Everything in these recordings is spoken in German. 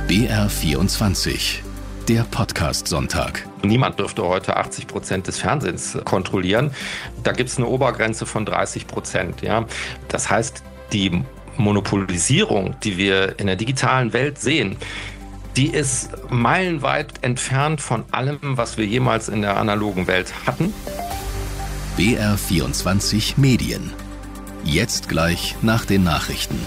BR24, der Podcast-Sonntag. Niemand dürfte heute 80% des Fernsehens kontrollieren. Da gibt es eine Obergrenze von 30%. Ja? Das heißt, die Monopolisierung, die wir in der digitalen Welt sehen, die ist meilenweit entfernt von allem, was wir jemals in der analogen Welt hatten. BR24 Medien. Jetzt gleich nach den Nachrichten.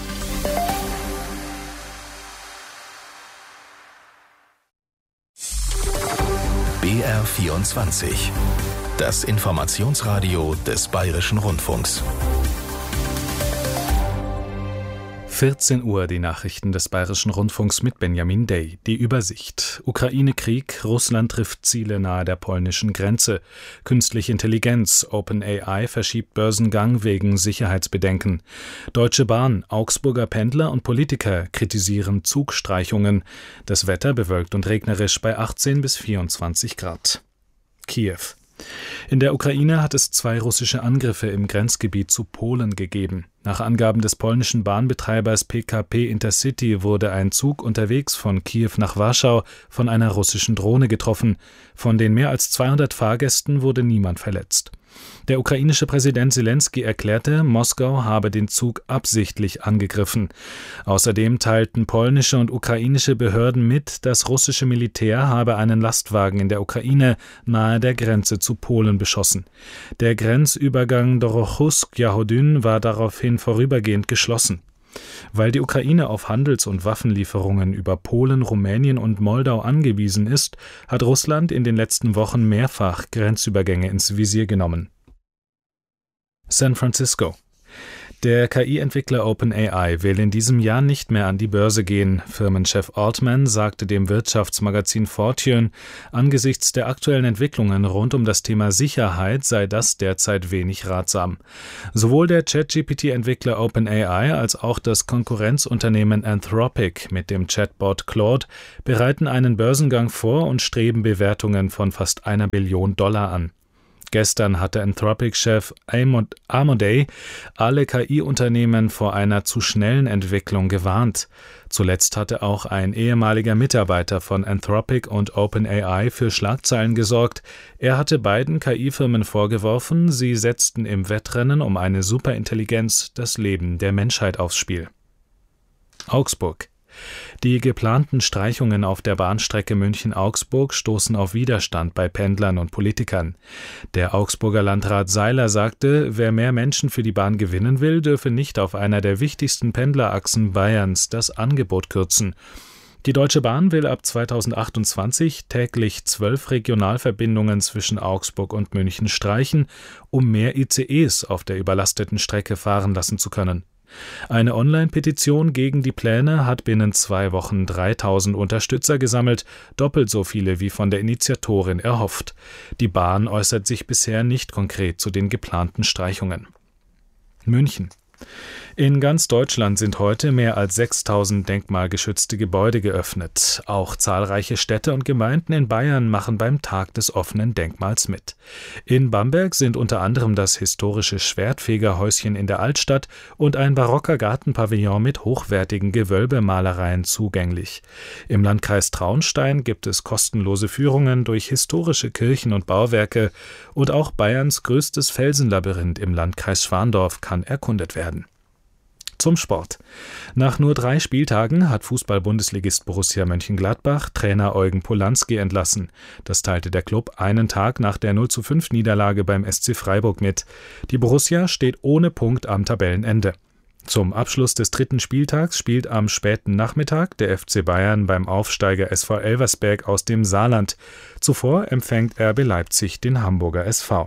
BR24. Das Informationsradio des Bayerischen Rundfunks. 14 Uhr die Nachrichten des Bayerischen Rundfunks mit Benjamin Day. Die Übersicht. Ukraine-Krieg, Russland trifft Ziele nahe der polnischen Grenze. Künstliche Intelligenz, OpenAI verschiebt Börsengang wegen Sicherheitsbedenken. Deutsche Bahn, Augsburger Pendler und Politiker kritisieren Zugstreichungen. Das Wetter bewölkt und regnerisch bei 18 bis 24 Grad. Kiew. In der Ukraine hat es 2 russische Angriffe im Grenzgebiet zu Polen gegeben. Nach Angaben des polnischen Bahnbetreibers PKP Intercity wurde ein Zug unterwegs von Kiew nach Warschau von einer russischen Drohne getroffen. Von den mehr als 200 Fahrgästen wurde niemand verletzt. Der ukrainische Präsident Selenskyj erklärte, Moskau habe den Zug absichtlich angegriffen. Außerdem teilten polnische und ukrainische Behörden mit, das russische Militär habe einen Lastwagen in der Ukraine nahe der Grenze zu Polen beschossen. Der Grenzübergang Dorochusk-Jahodyn war daraufhin vorübergehend geschlossen. Weil die Ukraine auf Handels- und Waffenlieferungen über Polen, Rumänien und Moldau angewiesen ist, hat Russland in den letzten Wochen mehrfach Grenzübergänge ins Visier genommen. San Francisco. Der KI-Entwickler OpenAI will in diesem Jahr nicht mehr an die Börse gehen. Firmenchef Altman sagte dem Wirtschaftsmagazin Fortune, angesichts der aktuellen Entwicklungen rund um das Thema Sicherheit sei das derzeit wenig ratsam. Sowohl der ChatGPT-Entwickler OpenAI als auch das Konkurrenzunternehmen Anthropic mit dem Chatbot Claude bereiten einen Börsengang vor und streben Bewertungen von fast $1 Billion an. Gestern hatte Anthropic-Chef Amodei alle KI-Unternehmen vor einer zu schnellen Entwicklung gewarnt. Zuletzt hatte auch ein ehemaliger Mitarbeiter von Anthropic und OpenAI für Schlagzeilen gesorgt. Er hatte beiden KI-Firmen vorgeworfen, sie setzten im Wettrennen um eine Superintelligenz das Leben der Menschheit aufs Spiel. Augsburg. Die geplanten Streichungen auf der Bahnstrecke München-Augsburg stoßen auf Widerstand bei Pendlern und Politikern. Der Augsburger Landrat Seiler sagte, wer mehr Menschen für die Bahn gewinnen will, dürfe nicht auf einer der wichtigsten Pendlerachsen Bayerns das Angebot kürzen. Die Deutsche Bahn will ab 2028 täglich 12 Regionalverbindungen zwischen Augsburg und München streichen, um mehr ICEs auf der überlasteten Strecke fahren lassen zu können. Eine Online-Petition gegen die Pläne hat binnen 2 Wochen 3000 Unterstützer gesammelt, doppelt so viele wie von der Initiatorin erhofft. Die Bahn äußert sich bisher nicht konkret zu den geplanten Streichungen. München. In ganz Deutschland sind heute mehr als 6000 denkmalgeschützte Gebäude geöffnet. Auch zahlreiche Städte und Gemeinden in Bayern machen beim Tag des offenen Denkmals mit. In Bamberg sind unter anderem das historische Schwertfegerhäuschen in der Altstadt und ein barocker Gartenpavillon mit hochwertigen Gewölbemalereien zugänglich. Im Landkreis Traunstein gibt es kostenlose Führungen durch historische Kirchen und Bauwerke und auch Bayerns größtes Felsenlabyrinth im Landkreis Schwandorf kann erkundet werden. Zum Sport. Nach nur 3 Spieltagen hat Fußball-Bundesligist Borussia Mönchengladbach Trainer Eugen Polanski entlassen. Das teilte der Klub einen Tag nach der 0:5-Niederlage beim SC Freiburg mit. Die Borussia steht ohne Punkt am Tabellenende. Zum Abschluss des 3. Spieltags spielt am späten Nachmittag der FC Bayern beim Aufsteiger SV Elversberg aus dem Saarland. Zuvor empfängt RB Leipzig den Hamburger SV.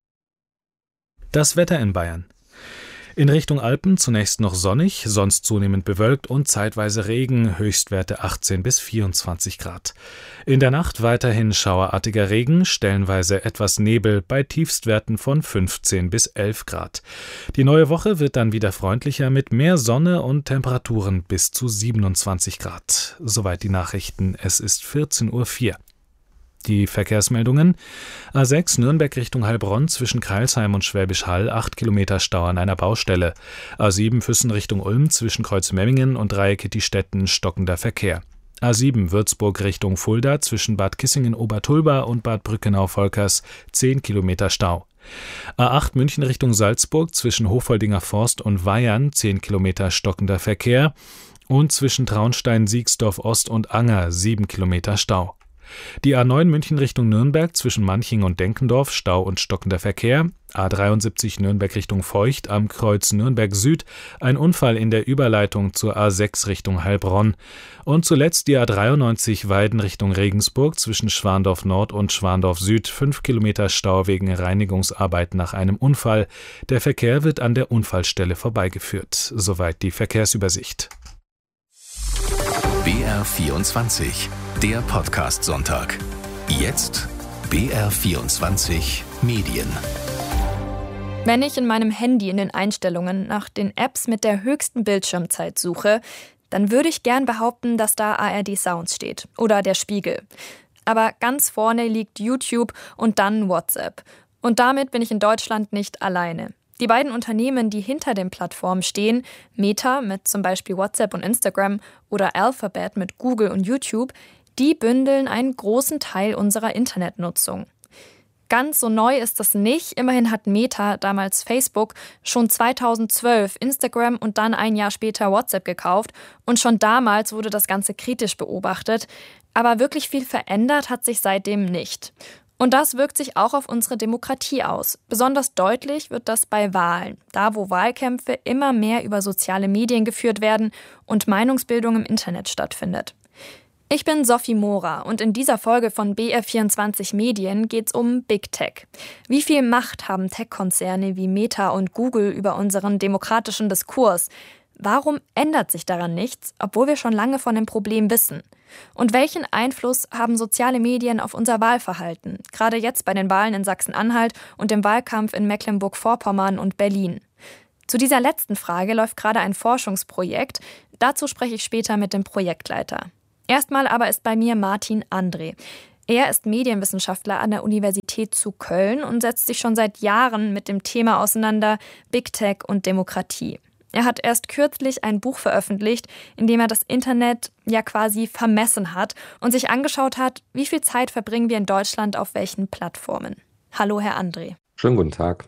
Das Wetter in Bayern. In Richtung Alpen zunächst noch sonnig, sonst zunehmend bewölkt und zeitweise Regen, Höchstwerte 18 bis 24 Grad. In der Nacht weiterhin schauerartiger Regen, stellenweise etwas Nebel bei Tiefstwerten von 15 bis 11 Grad. Die neue Woche wird dann wieder freundlicher mit mehr Sonne und Temperaturen bis zu 27 Grad. Soweit die Nachrichten, es ist 14:04 Uhr. Die Verkehrsmeldungen: A6 Nürnberg Richtung Heilbronn zwischen Crailsheim und Schwäbisch Hall 8 Kilometer Stau an einer Baustelle. A7 Füssen Richtung Ulm zwischen Kreuzmemmingen und Dreieck-Kittistetten stockender Verkehr. A7 Würzburg Richtung Fulda zwischen Bad Kissingen-Obertulba und Bad Brückenau-Volkers 10 Kilometer Stau. A8 München Richtung Salzburg zwischen Hofoldinger Forst und Weyern 10 Kilometer stockender Verkehr und zwischen Traunstein, Siegsdorf Ost und Anger 7 Kilometer Stau. Die A9 München Richtung Nürnberg zwischen Manching und Denkendorf Stau und stockender Verkehr. A73 Nürnberg Richtung Feucht am Kreuz Nürnberg Süd, ein Unfall in der Überleitung zur A6 Richtung Heilbronn. Und zuletzt die A93 Weiden Richtung Regensburg zwischen Schwandorf Nord und Schwandorf Süd, 5 Kilometer Stau wegen Reinigungsarbeiten nach einem Unfall. Der Verkehr wird an der Unfallstelle vorbeigeführt. Soweit die Verkehrsübersicht. BR24, der Podcast-Sonntag. Jetzt BR24 Medien. Wenn ich in meinem Handy in den Einstellungen nach den Apps mit der höchsten Bildschirmzeit suche, dann würde ich gern behaupten, dass da ARD Sounds steht oder der Spiegel. Aber ganz vorne liegt YouTube und dann WhatsApp. Und damit bin ich in Deutschland nicht alleine. Die beiden Unternehmen, die hinter den Plattformen stehen, Meta mit zum Beispiel WhatsApp und Instagram oder Alphabet mit Google und YouTube, die bündeln einen großen Teil unserer Internetnutzung. Ganz so neu ist das nicht. Immerhin hat Meta, damals Facebook, schon 2012 Instagram und dann ein Jahr später WhatsApp gekauft. Und schon damals wurde das Ganze kritisch beobachtet. Aber wirklich viel verändert hat sich seitdem nicht. Und das wirkt sich auch auf unsere Demokratie aus. Besonders deutlich wird das bei Wahlen, da wo Wahlkämpfe immer mehr über soziale Medien geführt werden und Meinungsbildung im Internet stattfindet. Ich bin Sophie Mora und in dieser Folge von BR24 Medien geht es um Big Tech. Wie viel Macht haben Tech-Konzerne wie Meta und Google über unseren demokratischen Diskurs? Warum ändert sich daran nichts, obwohl wir schon lange von dem Problem wissen? Und welchen Einfluss haben soziale Medien auf unser Wahlverhalten, gerade jetzt bei den Wahlen in Sachsen-Anhalt und dem Wahlkampf in Mecklenburg-Vorpommern und Berlin? Zu dieser letzten Frage läuft gerade ein Forschungsprojekt. Dazu spreche ich später mit dem Projektleiter. Erstmal aber ist bei mir Martin André. Er ist Medienwissenschaftler an der Universität zu Köln und setzt sich schon seit Jahren mit dem Thema auseinander, Big Tech und Demokratie. Er hat erst kürzlich ein Buch veröffentlicht, in dem er das Internet ja quasi vermessen hat und sich angeschaut hat, wie viel Zeit verbringen wir in Deutschland auf welchen Plattformen. Hallo, Herr André. Schönen guten Tag.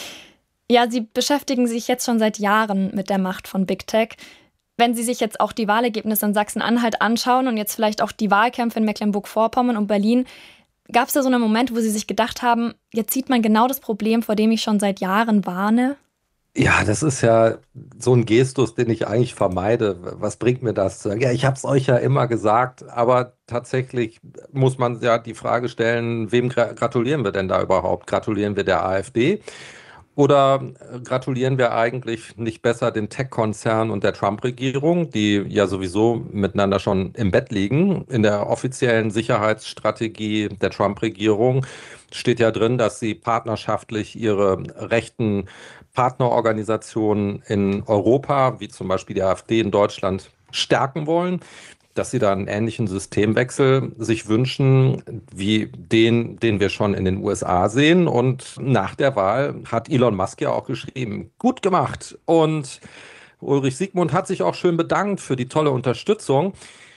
Ja, Sie beschäftigen sich jetzt schon seit Jahren mit der Macht von Big Tech. Wenn Sie sich jetzt auch die Wahlergebnisse in Sachsen-Anhalt anschauen und jetzt vielleicht auch die Wahlkämpfe in Mecklenburg-Vorpommern und Berlin, gab es da so einen Moment, wo Sie sich gedacht haben, jetzt sieht man genau das Problem, vor dem ich schon seit Jahren warne? Ja, das ist ja so ein Gestus, den ich eigentlich vermeide. Was bringt mir das? Ja, ich habe es euch ja immer gesagt, aber tatsächlich muss man ja die Frage stellen, wem gratulieren wir denn da überhaupt? Gratulieren wir der AfD? Oder gratulieren wir eigentlich nicht besser den Tech-Konzern und der Trump-Regierung, die ja sowieso miteinander schon im Bett liegen? In der offiziellen Sicherheitsstrategie der Trump-Regierung steht ja drin, dass sie partnerschaftlich ihre rechten Partnerorganisationen in Europa, wie zum Beispiel die AfD in Deutschland, stärken wollen, dass sie da einen ähnlichen Systemwechsel sich wünschen, wie den wir schon in den USA sehen. Und nach der Wahl hat Elon Musk ja auch geschrieben, gut gemacht. Und Ulrich Siegmund hat sich auch schön bedankt für die tolle Unterstützung.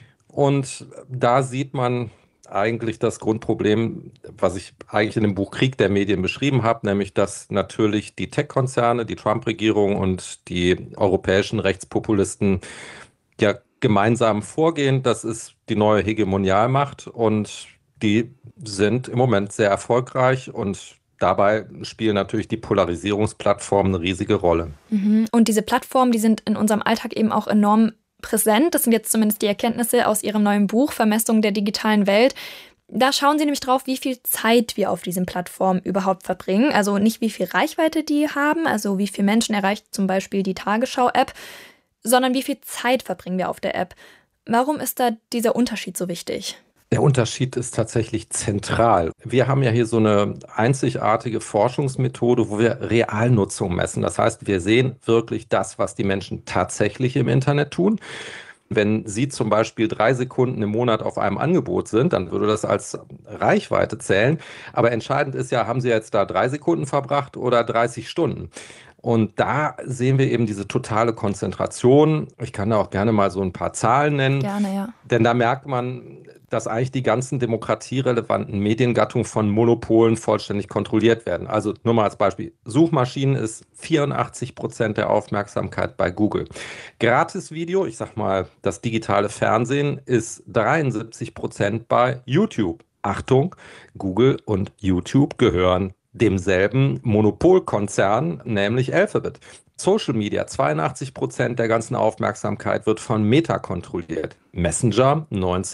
Und da sieht man eigentlich das Grundproblem, was ich eigentlich in dem Buch Krieg der Medien beschrieben habe, nämlich dass natürlich die Tech-Konzerne, die Trump-Regierung und die europäischen Rechtspopulisten ja gemeinsam vorgehen. Das ist die neue Hegemonialmacht und die sind im Moment sehr erfolgreich und dabei spielen natürlich die Polarisierungsplattformen eine riesige Rolle. Und diese Plattformen, die sind in unserem Alltag eben auch enorm präsent. Das sind jetzt zumindest die Erkenntnisse aus Ihrem neuen Buch Vermessung der digitalen Welt. Da schauen Sie nämlich drauf, wie viel Zeit wir auf diesen Plattformen überhaupt verbringen. Also nicht, wie viel Reichweite die haben, also wie viele Menschen erreicht zum Beispiel die Tagesschau-App, sondern wie viel Zeit verbringen wir auf der App. Warum ist da dieser Unterschied so wichtig? Der Unterschied ist tatsächlich zentral. Wir haben ja hier so eine einzigartige Forschungsmethode, wo wir Realnutzung messen. Das heißt, wir sehen wirklich das, was die Menschen tatsächlich im Internet tun. Wenn Sie zum Beispiel 3 Sekunden im Monat auf einem Angebot sind, dann würde das als Reichweite zählen. Aber entscheidend ist ja, haben Sie jetzt da 3 Sekunden verbracht oder 30 Stunden? Und da sehen wir eben diese totale Konzentration. Ich kann da auch gerne mal so ein paar Zahlen nennen. Gerne, ja. Denn da merkt man, dass eigentlich die ganzen demokratierelevanten Mediengattungen von Monopolen vollständig kontrolliert werden. Also nur mal als Beispiel, Suchmaschinen ist 84% der Aufmerksamkeit bei Google. Gratisvideo, ich sag mal, das digitale Fernsehen ist 73% bei YouTube. Achtung, Google und YouTube gehören demselben Monopolkonzern, nämlich Alphabet. Social Media, 82% der ganzen Aufmerksamkeit wird von Meta kontrolliert. Messenger,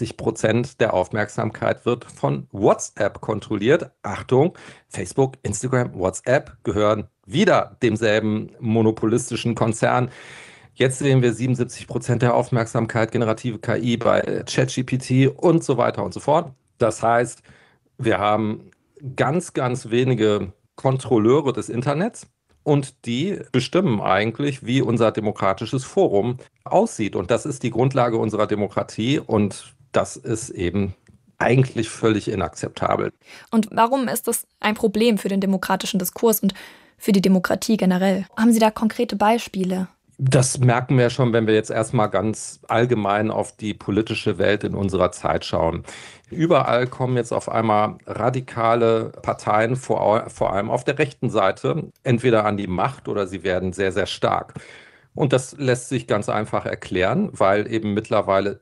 90% der Aufmerksamkeit wird von WhatsApp kontrolliert. Achtung, Facebook, Instagram, WhatsApp gehören wieder demselben monopolistischen Konzern. Jetzt sehen wir 77% der Aufmerksamkeit, generative KI bei ChatGPT und so weiter und so fort. Das heißt, wir haben ganz, ganz wenige Kontrolleure des Internets und die bestimmen eigentlich, wie unser demokratisches Forum aussieht. Und das ist die Grundlage unserer Demokratie und das ist eben eigentlich völlig inakzeptabel. Und warum ist das ein Problem für den demokratischen Diskurs und für die Demokratie generell? Haben Sie da konkrete Beispiele? Das merken wir schon, wenn wir jetzt erstmal ganz allgemein auf die politische Welt in unserer Zeit schauen. Überall kommen jetzt auf einmal radikale Parteien, vor allem auf der rechten Seite, entweder an die Macht oder sie werden sehr, sehr stark. Und das lässt sich ganz einfach erklären, weil eben mittlerweile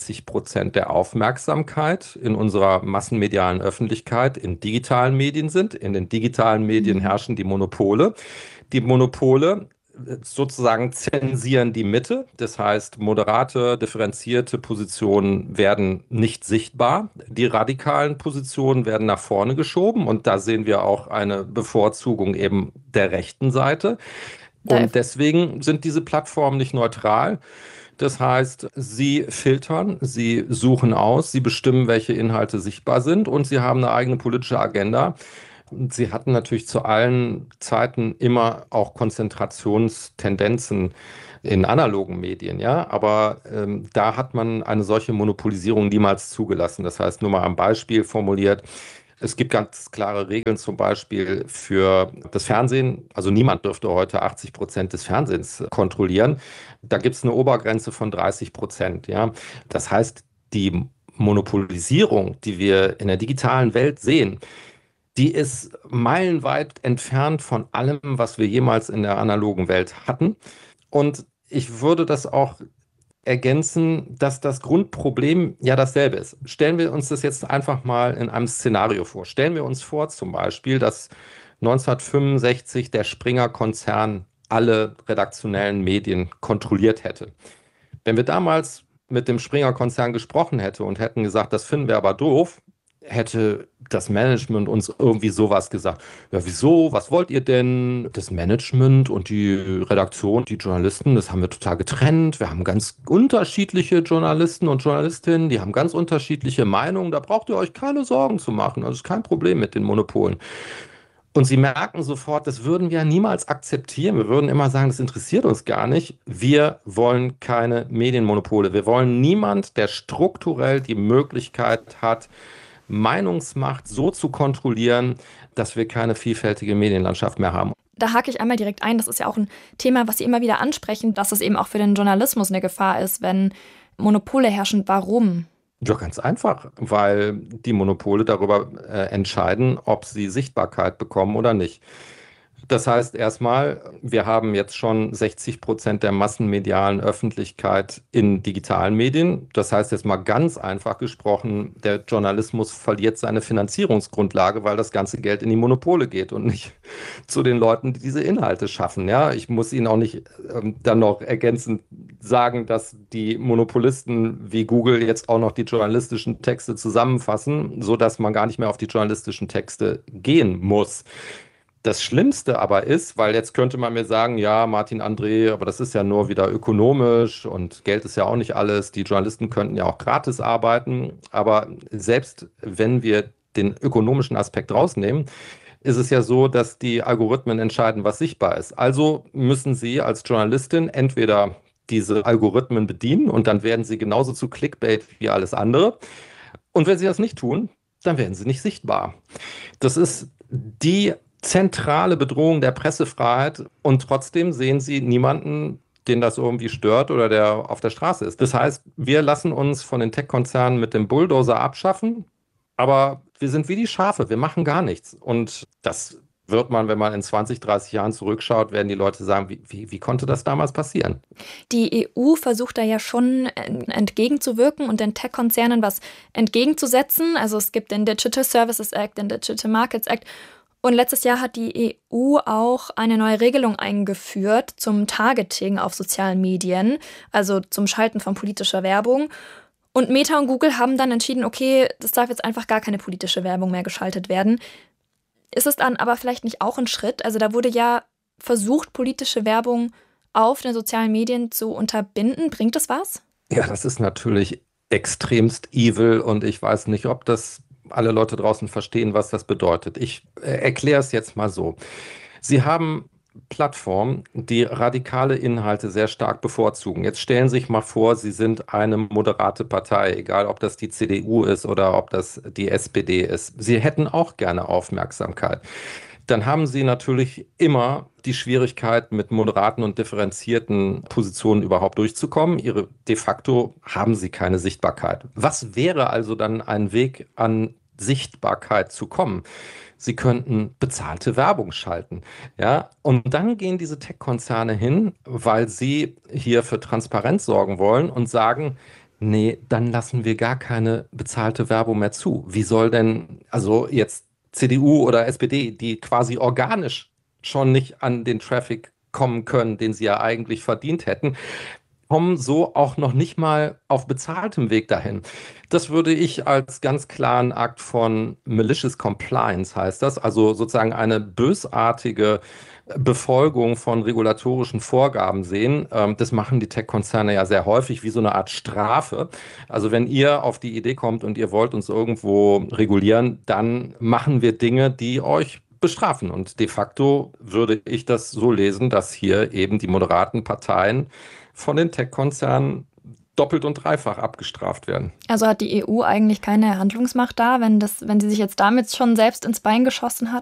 60% der Aufmerksamkeit in unserer massenmedialen Öffentlichkeit in digitalen Medien sind. In den digitalen Medien herrschen die Monopole. Die Monopole sozusagen zensieren die Mitte. Das heißt, moderate, differenzierte Positionen werden nicht sichtbar. Die radikalen Positionen werden nach vorne geschoben und da sehen wir auch eine Bevorzugung eben der rechten Seite. Und deswegen sind diese Plattformen nicht neutral. Das heißt, sie filtern, sie suchen aus, sie bestimmen, welche Inhalte sichtbar sind und sie haben eine eigene politische Agenda. Sie hatten natürlich zu allen Zeiten immer auch Konzentrationstendenzen in analogen Medien, ja, aber da hat man eine solche Monopolisierung niemals zugelassen. Das heißt, nur mal am Beispiel formuliert, es gibt ganz klare Regeln zum Beispiel für das Fernsehen. Also niemand dürfte heute 80% des Fernsehens kontrollieren. Da gibt es eine Obergrenze von 30%, ja. Das heißt, die Monopolisierung, die wir in der digitalen Welt sehen, die ist meilenweit entfernt von allem, was wir jemals in der analogen Welt hatten. Und ich würde das auch ergänzen, dass das Grundproblem ja dasselbe ist. Stellen wir uns das jetzt einfach mal in einem Szenario vor. Stellen wir uns vor zum Beispiel, dass 1965 der Springer-Konzern alle redaktionellen Medien kontrolliert hätte. Wenn wir damals mit dem Springer-Konzern gesprochen hätten und hätten gesagt, das finden wir aber doof, hätte das Management uns irgendwie sowas gesagt. Ja, wieso? Was wollt ihr denn? Das Management und die Redaktion, die Journalisten, das haben wir total getrennt. Wir haben ganz unterschiedliche Journalisten und Journalistinnen, die haben ganz unterschiedliche Meinungen. Da braucht ihr euch keine Sorgen zu machen. Also ist kein Problem mit den Monopolen. Und sie merken sofort, das würden wir niemals akzeptieren. Wir würden immer sagen, das interessiert uns gar nicht. Wir wollen keine Medienmonopole. Wir wollen niemand, der strukturell die Möglichkeit hat, Meinungsmacht so zu kontrollieren, dass wir keine vielfältige Medienlandschaft mehr haben. Da hake ich einmal direkt ein. Das ist ja auch ein Thema, was Sie immer wieder ansprechen, dass es eben auch für den Journalismus eine Gefahr ist, wenn Monopole herrschen. Warum? Ja, ganz einfach, weil die Monopole darüber entscheiden, ob sie Sichtbarkeit bekommen oder nicht. Das heißt erstmal, wir haben jetzt schon 60% der massenmedialen Öffentlichkeit in digitalen Medien. Das heißt jetzt mal ganz einfach gesprochen, der Journalismus verliert seine Finanzierungsgrundlage, weil das ganze Geld in die Monopole geht und nicht zu den Leuten, die diese Inhalte schaffen. Ja, ich muss Ihnen auch nicht dann noch ergänzend sagen, dass die Monopolisten wie Google jetzt auch noch die journalistischen Texte zusammenfassen, sodass man gar nicht mehr auf die journalistischen Texte gehen muss. Das Schlimmste aber ist, weil jetzt könnte man mir sagen, ja, Martin André, aber das ist ja nur wieder ökonomisch und Geld ist ja auch nicht alles. Die Journalisten könnten ja auch gratis arbeiten. Aber selbst wenn wir den ökonomischen Aspekt rausnehmen, ist es ja so, dass die Algorithmen entscheiden, was sichtbar ist. Also müssen Sie als Journalistin entweder diese Algorithmen bedienen und dann werden Sie genauso zu Clickbait wie alles andere. Und wenn Sie das nicht tun, dann werden Sie nicht sichtbar. Das ist die zentrale Bedrohung der Pressefreiheit und trotzdem sehen Sie niemanden, den das irgendwie stört oder der auf der Straße ist. Das heißt, wir lassen uns von den Tech-Konzernen mit dem Bulldozer abschaffen, aber wir sind wie die Schafe, wir machen gar nichts. Und das wird man, wenn man in 20, 30 Jahren zurückschaut, werden die Leute sagen, wie konnte das damals passieren? Die EU versucht da ja schon entgegenzuwirken und den Tech-Konzernen was entgegenzusetzen. Also es gibt den Digital Services Act, den Digital Markets Act. Und letztes Jahr hat die EU auch eine neue Regelung eingeführt zum Targeting auf sozialen Medien, also zum Schalten von politischer Werbung. Und Meta und Google haben dann entschieden, okay, das darf jetzt einfach gar keine politische Werbung mehr geschaltet werden. Ist es dann aber vielleicht nicht auch ein Schritt? Also da wurde ja versucht, politische Werbung auf den sozialen Medien zu unterbinden. Bringt das was? Ja, das ist natürlich extremst evil und ich weiß nicht, ob das alle Leute draußen verstehen, was das bedeutet. Ich erkläre es jetzt mal so. Sie haben Plattformen, die radikale Inhalte sehr stark bevorzugen. Jetzt stellen Sie sich mal vor, Sie sind eine moderate Partei, egal ob das die CDU ist oder ob das die SPD ist. Sie hätten auch gerne Aufmerksamkeit. Dann haben Sie natürlich immer die Schwierigkeit, mit moderaten und differenzierten Positionen überhaupt durchzukommen. De facto haben Sie keine Sichtbarkeit. Was wäre also dann ein Weg, an Sichtbarkeit zu kommen? Sie könnten bezahlte Werbung schalten. Ja? Und dann gehen diese Tech-Konzerne hin, weil sie hier für Transparenz sorgen wollen und sagen, nee, dann lassen wir gar keine bezahlte Werbung mehr zu. Wie soll denn, also jetzt CDU oder SPD, die quasi organisch schon nicht an den Traffic kommen können, den sie ja eigentlich verdient hätten, kommen so auch noch nicht mal auf bezahltem Weg dahin. Das würde ich als ganz klaren Akt von malicious compliance, heißt das, also sozusagen eine bösartige Befolgung von regulatorischen Vorgaben sehen. Das machen die Tech-Konzerne ja sehr häufig wie so eine Art Strafe. Also wenn ihr auf die Idee kommt und ihr wollt uns irgendwo regulieren, dann machen wir Dinge, die euch bestrafen. Und de facto würde ich das so lesen, dass hier eben die moderaten Parteien von den Tech-Konzernen doppelt und dreifach abgestraft werden. Also hat die EU eigentlich keine Handlungsmacht da, wenn sie sich jetzt damit schon selbst ins Bein geschossen hat?